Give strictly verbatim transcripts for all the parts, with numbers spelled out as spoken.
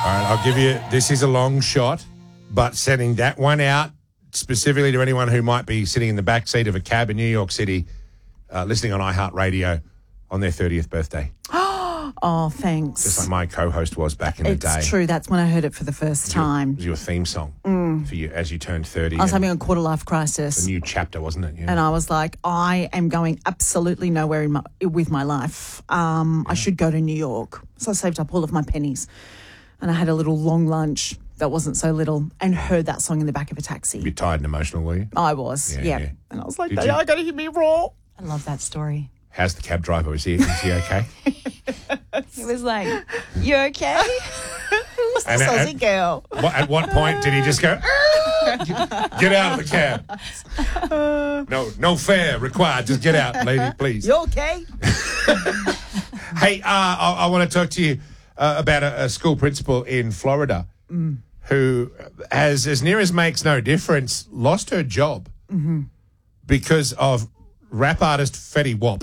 right, I'll give you, this is a long shot, but sending that one out specifically to anyone who might be sitting in the back seat of a cab in New York City uh, listening on iHeartRadio on their thirtieth birthday. Oh, thanks. Just like my co-host was back in the it's day. true. That's when I heard it for the first It was your- time. It was your theme song Mm. for you as you turned thirty. I was and having a quarter life crisis. a new chapter, wasn't it? Yeah. And I was like, I am going absolutely nowhere in my, with my life. Um, I should go to New York. So I saved up all of my pennies. And I had a little long lunch that wasn't so little and heard that song in the back of a taxi. A bit tired and emotional, were you? I was, Yeah, yeah. yeah. And I was like, Did they you- are going to hit me raw. I love that story. How's the cab driver? Is he, is he okay? He was like, "You okay?" Who's And this at- Aussie girl? What, at what point did he just go, "Get- get out of the cab? No, no fare required. Just get out, lady, please. You okay? Hey, uh, I, I want to talk to you uh, about a, a school principal in Florida Mm. who has, as near as makes no difference, lost her job Mm-hmm. because of rap artist Fetty Wap.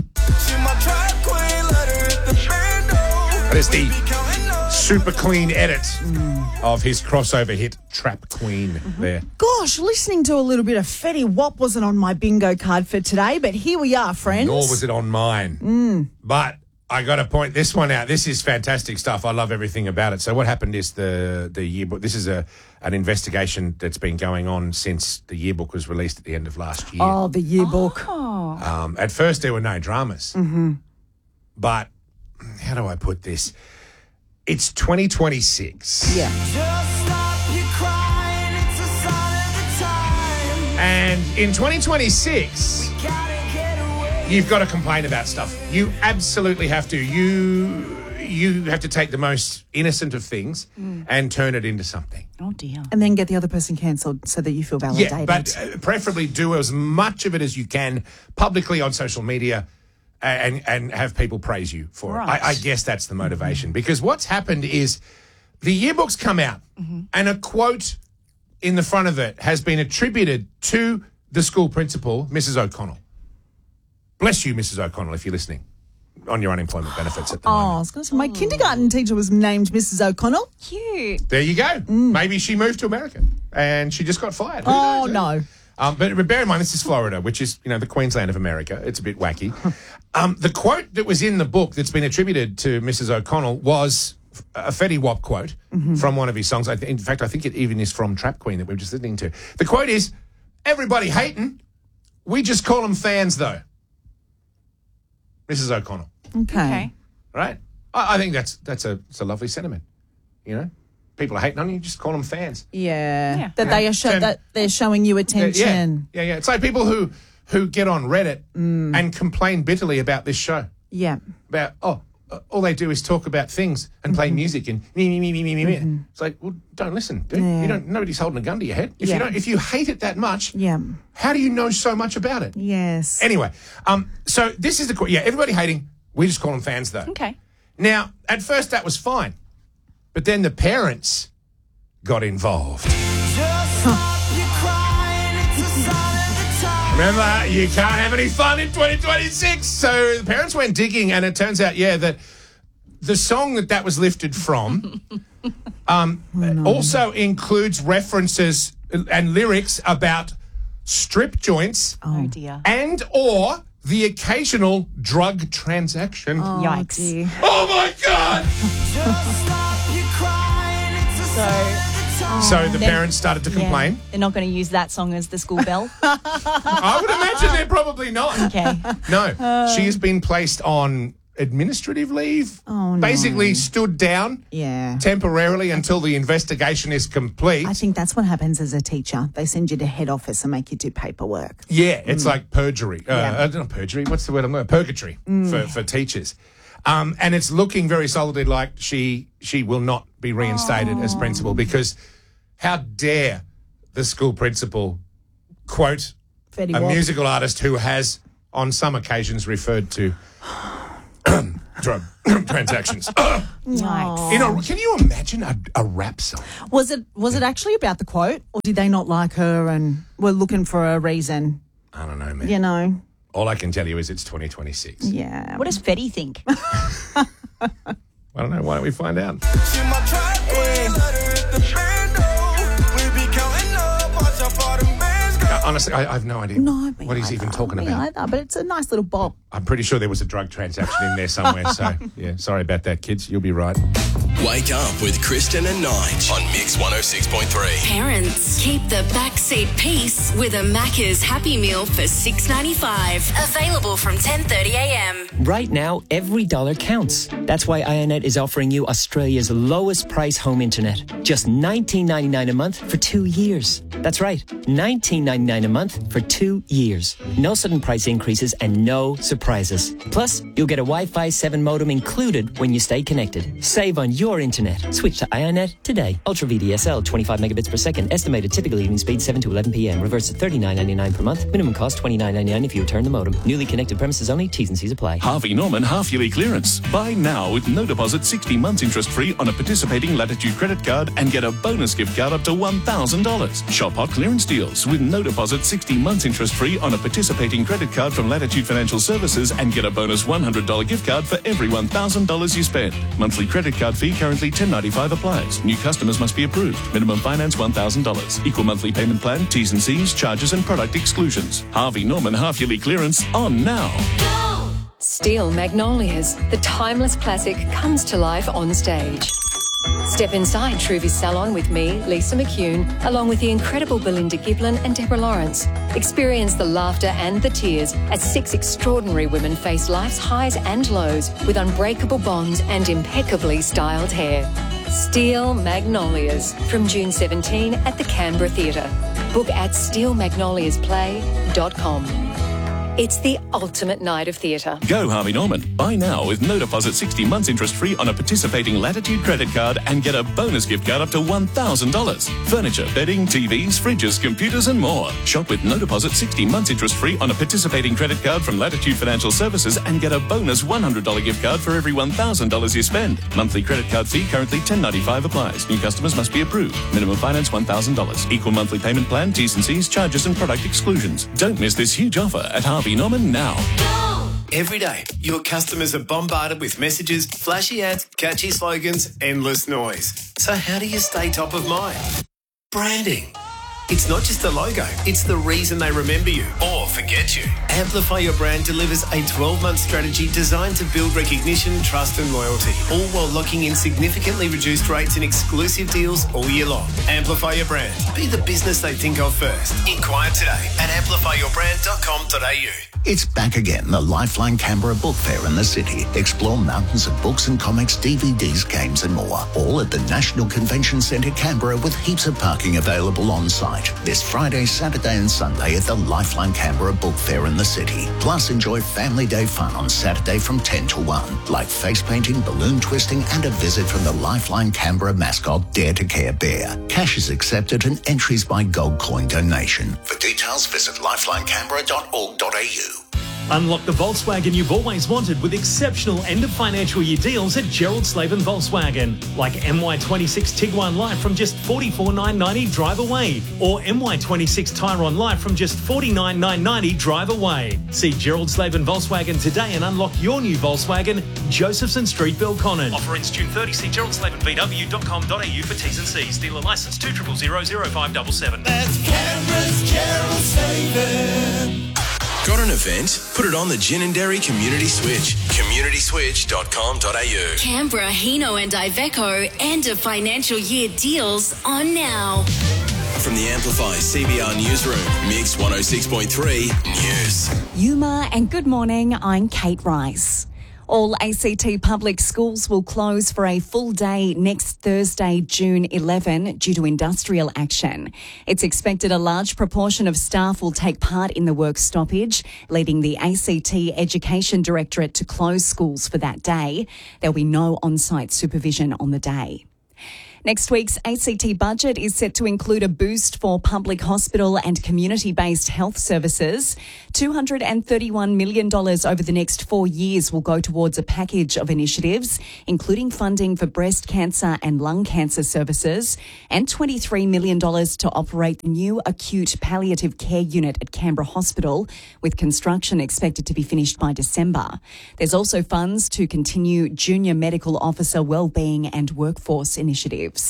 That is the super clean edit Mm. of his crossover hit Trap Queen Mm-hmm. there. Gosh, listening to a little bit of Fetty Wap wasn't on my bingo card for today, but here we are, friends. Nor was it on mine. Mm. But I got to point this one out. This is fantastic stuff. I love everything about it. So what happened is the the yearbook. This is a an investigation that's been going on since the yearbook was released at the end of last year. Oh, the yearbook. Um, at first, there were no dramas. Mm-hmm. But how do I put this? It's twenty twenty-six. Yeah. And in twenty twenty-six, you've got to complain about stuff. You absolutely have to. You you have to take the most innocent of things and turn it into something. Oh dear. And then get the other person cancelled so that you feel validated. Yeah, but uh, preferably do as much of it as you can publicly on social media and and have people praise you for Right. it. I, I guess that's the motivation. Because what's happened is the yearbook's come out and a quote in the front of it has been attributed to the school principal, Missus O'Connell. Bless you, Missus O'Connell, if you're listening, on your unemployment benefits at the Oh, I moment. was going to say, my kindergarten teacher was named Missus O'Connell. Cute. There you go. Maybe she moved to America and she just got fired. Who Oh, knows, eh? no. Um, but, but bear in mind, this is Florida, which is, you know, the Queensland of America. It's a bit wacky. um, the quote that was in the book that's been attributed to Missus O'Connell was a Fetty Wap quote from one of his songs. I th- in fact, I think it even is from Trap Queen that we were just listening to. The quote is, "Everybody hating, we just call them fans, though." Missus O'Connell, Okay. Okay. right? I, I think that's that's a, it's a lovely sentiment, you know? People are hating on you, just call them fans. Yeah. Yeah. That they are show- Turn- that they're showing you Yeah, attention. yeah, yeah. It's like people who who get on Reddit and complain bitterly about this show. Yeah. About oh, uh, all they do is talk about things and play music and me me me me me me. me. It's like, well, don't listen, dude. Yeah. You don't. Nobody's holding a gun to your head. If Yeah. you don't, if you hate it that much, Yeah. how do you know so much about it? Yes. Anyway, um, so this is the qu- yeah. Everybody hating. We just call them fans, though. Okay. Now, at first that was fine, but then the parents got involved. Remember, you can't have any fun in twenty twenty-six. So the parents went digging, and it turns out, yeah, that the song that that was lifted from um, also includes references and lyrics about strip joints Oh, dear. and or the occasional drug transaction. Oh, Yikes. dear. Oh, my God! So, So the parents started to complain. yeah, they're not going to use that song as the school bell. I would imagine they're probably not. Okay. No, she has been placed on administrative leave. Oh, no. Basically stood down Yeah. temporarily until the investigation is complete. I think that's what happens as a teacher. They send you to head office and make you do paperwork. Yeah, it's like perjury. Uh, Yeah. uh, not perjury. What's the word I'm looking for? Purgatory for, for teachers. Um, and it's looking very solidly like she she will not be reinstated as principal because how dare the school principal quote Fetty a Wap. musical artist who has on some occasions referred to drug transactions. Yikes. You know, can you imagine a, a rap song? Was it was it actually about the quote, or did they not like her and were looking for a reason? I don't know, man. You know? All I can tell you is it's twenty twenty-six. Yeah. What does Fetty think? I don't know. Why don't we find out? Honestly, I, I have no idea No, me what he's either, even talking me about. Either, but it's a nice little bop. I'm pretty sure there was a drug transaction in there somewhere. So, yeah, sorry about that, kids. You'll be right. Wake up with Kristen and Nige on Mix one oh six point three. Parents, keep the backseat peace with a Macca's Happy Meal for six ninety-five. Available from ten thirty a m. Right now, every dollar counts. That's why IONET is offering you Australia's lowest price home internet. Just nineteen ninety-nine a month for two years. That's right, nineteen ninety-nine a month for two years. No sudden price increases and no surprises. Plus, you'll get a Wi-Fi seven modem included when you stay connected. Save on your internet. Switch to IONET today. Ultra V D S L, twenty-five megabits per second. Estimated typical evening speed seven to eleven p m. Reverse to thirty-nine ninety-nine per month. Minimum cost twenty-nine ninety-nine if you return the modem. Newly connected premises only. T's and C's apply. Harvey Norman half-yearly clearance. Buy now with no deposit, sixty months interest-free on a participating Latitude credit card and get a bonus gift card up to one thousand dollars. Shop hot clearance deals with no deposit, sixty months interest-free on a participating credit card from Latitude Financial Services and get a bonus one hundred dollars gift card for every one thousand dollars you spend. Monthly credit card fee currently ten ninety-five applies. New customers must be approved. Minimum finance one thousand dollars. Equal monthly payment plan, T's and C's, charges and product exclusions. Harvey Norman half-yearly clearance on now. Steel Magnolias, the timeless classic, comes to life on stage. Step inside Truvis Salon with me, Lisa McCune, along with the incredible Belinda Giblin and Deborah Lawrence. Experience the laughter and the tears as six extraordinary women face life's highs and lows with unbreakable bonds and impeccably styled hair. Steel Magnolias from June seventeenth at the Canberra Theatre. Book at steel magnolias play dot com. It's the ultimate night of theatre. Go Harvey Norman. Buy now with no deposit, sixty months interest-free on a participating Latitude credit card and get a bonus gift card up to one thousand dollars. Furniture, bedding, T Vs, fridges, computers and more. Shop with no deposit, sixty months interest-free on a participating credit card from Latitude Financial Services and get a bonus one hundred dollars gift card for every one thousand dollars you spend. Monthly credit card fee currently ten ninety-five applies. New customers must be approved. Minimum finance one thousand dollars. Equal monthly payment plan, T's and C's, charges and product exclusions. Don't miss this huge offer at Harvey Norman now. Every day, your customers are bombarded with messages, flashy ads, catchy slogans, endless noise. So how do you stay top of mind? Branding. It's not just the logo, it's the reason they remember you or forget you. Amplify Your Brand delivers a twelve-month strategy designed to build recognition, trust and loyalty, all while locking in significantly reduced rates and exclusive deals all year long. Amplify Your Brand. Be the business they think of first. Inquire today at amplify your brand dot com dot a u. It's back again, the Lifeline Canberra Book Fair in the city. Explore mountains of books and comics, D V Ds, games and more. All at the National Convention Centre, Canberra, with heaps of parking available on site. This Friday, Saturday and Sunday at the Lifeline Canberra Book Fair in the city. Plus, enjoy Family Day fun on Saturday from ten to one, like face painting, balloon twisting and a visit from the Lifeline Canberra mascot, Dare to Care Bear. Cash is accepted and entries by gold coin donation. For details, visit lifeline canberra dot org dot a u. Unlock the Volkswagen you've always wanted with exceptional end of financial year deals at Gerald Slaven Volkswagen. Like M Y twenty-six Tiguan Light from just forty-four thousand nine hundred ninety drive away, or M Y twenty-six Tyron Light from just forty-nine thousand nine hundred ninety drive away. See Gerald Slaven Volkswagen today and unlock your new Volkswagen, Josephson Street, Belconnen. Offer ends June thirtieth. See gerald slaven v w dot com dot a u for T's and C's. Dealer licence two zero zero zero five seven seven. That's Canberra's Gerald Slaven. Got an event? Put it on the Gin and Dairy Community Switch. community switch dot com dot a u. Canberra, Hino and Iveco end of financial year deals on now. From the Amplify C B R Newsroom, Mix one oh six point three News. Yuma and good morning, I'm Kate Rice. All A C T public schools will close for a full day next Thursday, June eleventh, due to industrial action. It's expected a large proportion of staff will take part in the work stoppage, leading the A C T Education Directorate to close schools for that day. There'll be no on-site supervision on the day. Next week's A C T budget is set to include a boost for public hospital and community-based health services. two hundred thirty-one million dollars over the next four years will go towards a package of initiatives, including funding for breast cancer and lung cancer services, and twenty-three million dollars to operate the new acute palliative care unit at Canberra Hospital, with construction expected to be finished by December. There's also funds to continue junior medical officer wellbeing and workforce initiatives.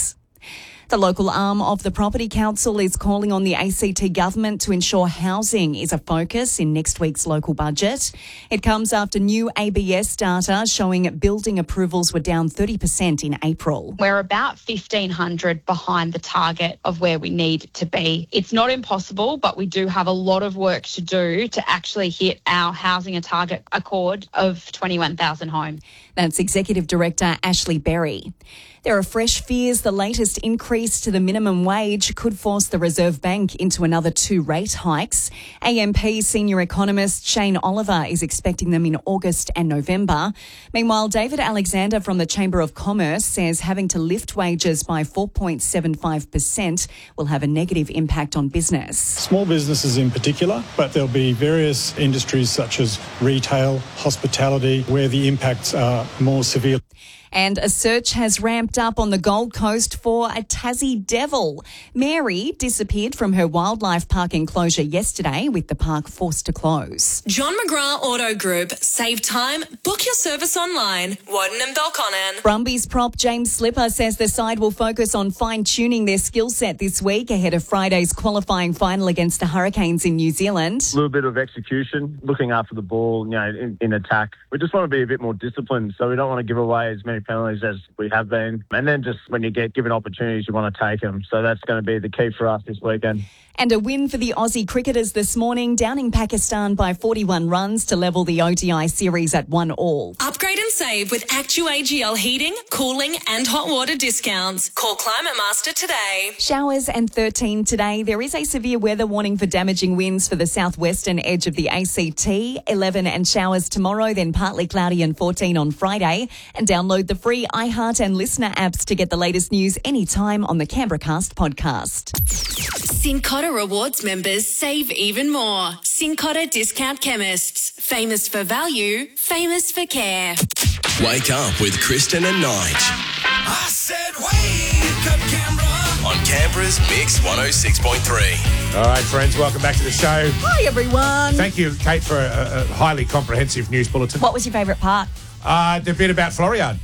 The local arm of the Property Council is calling on the A C T government to ensure housing is a focus in next week's local budget. It comes after new A B S data showing building approvals were down thirty percent in April. We're about fifteen hundred behind the target of where we need to be. It's not impossible, but we do have a lot of work to do to actually hit our housing a target accord of twenty-one thousand homes. That's Executive Director Ashley Berry. There are fresh fears the latest increase to the minimum wage could force the Reserve Bank into another two rate hikes. A M P senior economist Shane Oliver is expecting them in August and November. Meanwhile, David Alexander from the Chamber of Commerce says having to lift wages by four point seven five percent will have a negative impact on business. Small businesses in particular, but there'll be various industries such as retail, hospitality, where the impacts are more severe. And a search has ramped up on the Gold Coast for a Tassie devil. Mary disappeared from her wildlife park enclosure yesterday with the park forced to close. John McGrath Auto Group. Save time. Book your service online. Warden and Belconnen. Brumbies prop James Slipper says the side will focus on fine-tuning their skill set this week ahead of Friday's qualifying final against the Hurricanes in New Zealand. A little bit of execution, looking after the ball, you know, in, in attack. We just want to be a bit more disciplined, so we don't want to give away as many penalties as we have been. And then just when you get given opportunities, you want to take them. So that's going to be the key for us this weekend. And a win for the Aussie cricketers this morning, downing Pakistan by forty-one runs to level the O D I series at one all. Upgrade and save with Actu A G L heating, cooling and hot water discounts. Call Climate Master today. Showers and thirteen today. There is a severe weather warning for damaging winds for the southwestern edge of the A C T. eleven and showers tomorrow, then partly cloudy and fourteen on Friday. And download the free iHeart and Listener apps to get the latest news anytime on the Canberracast podcast. Cincotta Rewards members save even more. Cincotta Discount Chemists. Famous for value, famous for care. Wake up with Kristen and Nige. I said wake up, Canberra. On Canberra's Mix one oh six point three. All right, friends, welcome back to the show. Hi, everyone. Thank you, Kate, for a, a highly comprehensive news bulletin. What was your favourite part? Uh, the bit about Florian.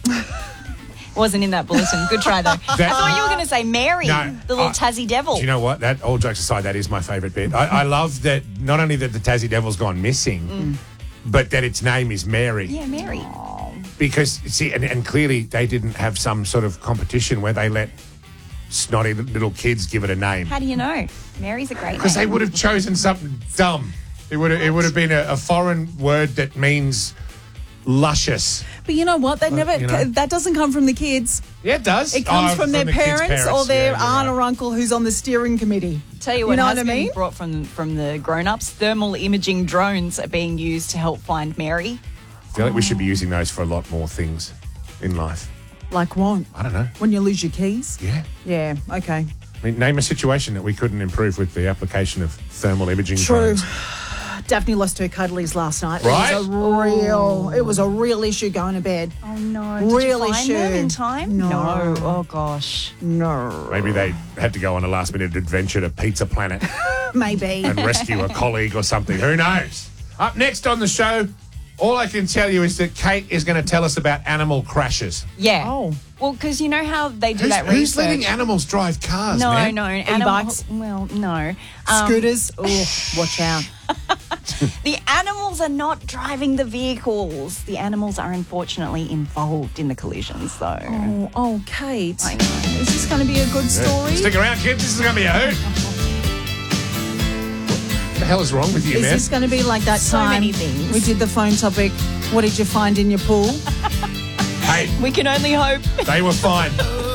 Wasn't in that bulletin. Good try, though. That, I thought you were going to say Mary, no, the little I, Tassie devil. Do you know what? That, all jokes aside, that is my favourite bit. I, I love that not only that the Tassie devil's gone missing, mm. but that its name is Mary. Yeah, Mary. Because, see, and, and clearly they didn't have some sort of competition where they let snotty little kids give it a name. How do you know? Mary's a great name. Because they would have chosen something dumb. It would have, it would have been a, a foreign word that means luscious. But you know what? That never. you know. That doesn't come from the kids. Yeah, it does. It comes Oh, from, from their the kids' parents, parents. or their Yeah, aunt you're or uncle who's on the steering committee. Tell you You what know has what I been mean? brought from from the grown-ups. Thermal imaging drones are being used to help find Mary. I feel like we should be using those for a lot more things in life. Like what? I don't know. When you lose your keys? Yeah. Yeah, okay. I mean, name a situation that we couldn't improve with the application of thermal imaging True. drones. Daphne lost her cuddlies last night. Right? It was a real, it was a real issue going to bed. Oh, no. Real Did you find issue. them in time? No. No. Oh, gosh. No. Maybe they had to go on a last-minute adventure to Pizza Planet Maybe. and rescue a colleague or something. Who knows? Up next on the show, all I can tell you is that Kate is going to tell us about animal crashes. Yeah. Oh. Well, because you know how they do Who's, that who's research. letting animals drive cars, No, man? no. E-bikes? Well, no. Um, Scooters? Oh, watch out. The animals are not driving the vehicles. The animals are unfortunately involved in the collisions, though. Oh, oh, Kate. I know. Is this going to be a good story? Stick around, kids. This is going to be a hoot. What the hell is wrong with you, Is man? this going to be like that So time many things. we did the phone topic, what did you find in your pool? Hey, We can only hope. they were fine.